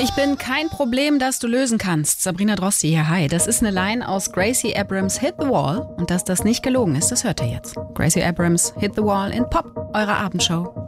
Ich bin kein Problem, das du lösen kannst. Sabrina Drossi hier, hi. Das ist eine Line aus Gracie Abrams' Hit the Wall. Und dass das nicht gelogen ist, das hört ihr jetzt. Gracie Abrams' Hit the Wall in Pop, eurer Abendshow.